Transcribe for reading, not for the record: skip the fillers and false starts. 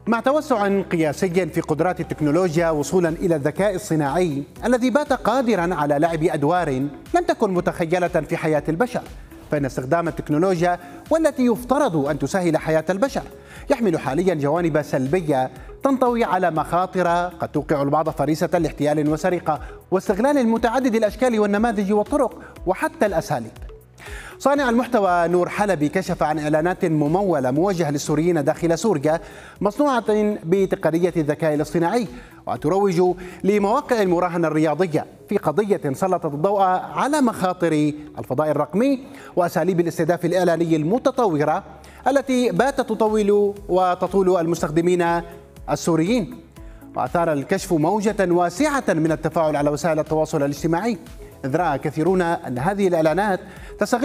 مع توسع قياسي في قدرات التكنولوجيا وصولا إلى الذكاء الصناعي الذي بات قادرا على لعب أدوار لم تكن متخيلة في حياة البشر، فإن استخدام التكنولوجيا والتي يفترض أن تسهل حياة البشر يحمل حاليا جوانب سلبية تنطوي على مخاطر قد توقع البعض فريسة لاحتيال وسرقة واستغلال متعدد الأشكال والنماذج والطرق وحتى الأساليب. صانع المحتوى نور حلبي كشف عن إعلانات ممولة موجهة للسوريين داخل سوريا مصنوعة بتقنية الذكاء الاصطناعي وتروج لمواقع المراهنة الرياضية في قضية سلطت الضوء على مخاطر الفضاء الرقمي وأساليب الاستهداف الإعلاني المتطورة التي باتت تطول وتطول المستخدمين السوريين. وأثار الكشف موجة واسعة من التفاعل على وسائل التواصل الاجتماعي، إذ رأى كثيرون أن هذه الإعلانات تستغل